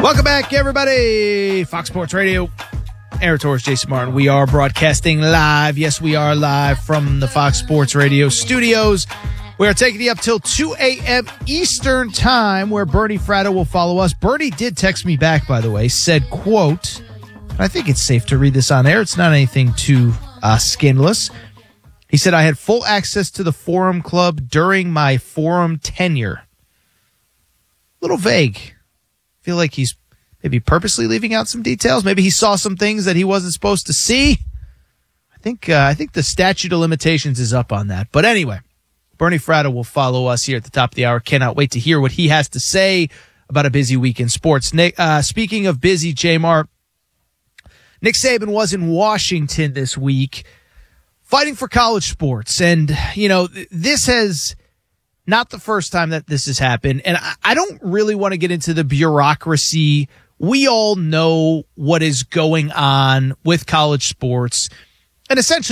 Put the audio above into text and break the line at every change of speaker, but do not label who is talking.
Welcome back, everybody. Fox Sports Radio. Aaron Torres, Jason Martin. We are broadcasting live. Yes, we are live from the Fox Sports Radio studios. We are taking you up till 2 a.m. Eastern time, where Bernie Fratto will follow us. Bernie did text me back, by the way, said, quote, I think it's safe to read this on air. It's not anything too scandalous. He said, I had full access to the Forum Club during my Forum tenure. A little vague. I feel like he's maybe purposely leaving out some details. Maybe he saw some things that he wasn't supposed to see. I think the statute of limitations is up on that. But anyway, Bernie Fratto will follow us here at the top of the hour. Cannot wait to hear what he has to say about a busy week in sports. Nick, speaking of busy, J-Mart, Nick Saban was in Washington this week fighting for college sports. And, you know, this has not the first time that this has happened. And I don't really want to get into the bureaucracy. We all know what is going on with college sports. And essentially,